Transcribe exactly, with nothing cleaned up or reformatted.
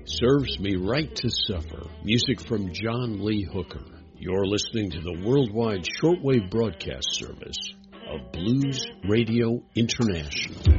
Serves Me Right to Suffer. Music from John Lee Hooker. You're listening to the worldwide shortwave broadcast service of Blues Radio International.